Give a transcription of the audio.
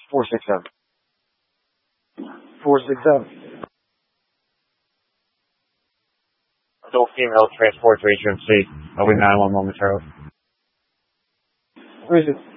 467. 467. Adult female transport to HMC. I'll be 911 momentarily. Where is it?